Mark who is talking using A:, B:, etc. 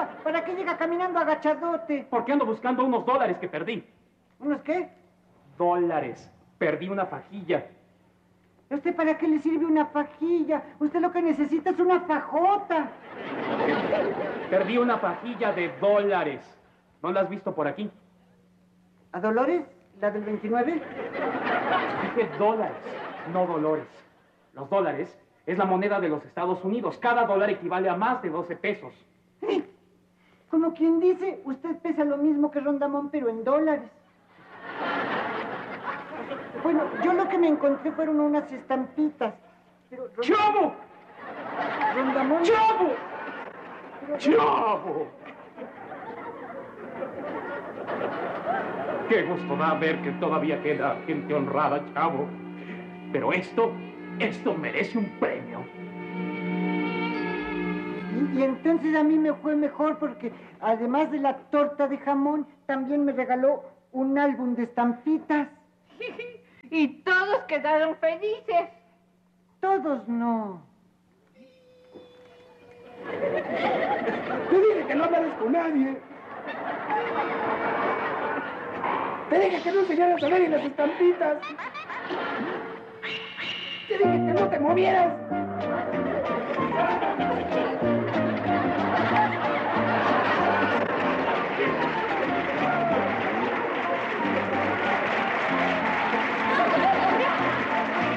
A: ¿Para qué llega caminando agachadote?
B: Porque ando buscando unos dólares que perdí.
A: ¿Unos qué?
B: Dólares. Perdí una fajilla.
A: ¿Usted para qué le sirve una fajilla? Usted lo que necesita es una fajota.
B: Perdí una fajilla de dólares. ¿No la has visto por aquí?
A: ¿A Dolores? ¿La del 29?
B: Dije dólares, no dolores. Los dólares es la moneda de los Estados Unidos. Cada dólar equivale a más de 12 pesos.
A: Como quien dice, usted pesa lo mismo que Rondamón, pero en dólares. Bueno, yo lo que me encontré fueron unas estampitas. Pero
B: ¡Chavo!
A: Rondamón...
B: ¡Chavo! ¡Chavo! Qué gusto da ver que todavía queda gente honrada, Chavo. Pero esto merece un premio.
A: Y entonces a mí me fue mejor porque además de la torta de jamón, también me regaló un álbum de estampitas.
C: Y todos quedaron felices.
A: Todos no.
D: Te dije que no hablaras con nadie. Te dije que no enseñaras a nadie las estampitas. Te dije que no te movieras.